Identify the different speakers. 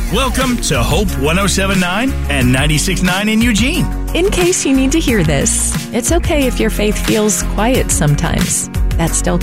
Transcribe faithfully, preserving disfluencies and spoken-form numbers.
Speaker 1: Welcome to Hope one oh seven point nine and ninety-six point nine in Eugene.
Speaker 2: In case you need to hear this, it's okay if your faith feels quiet sometimes. That still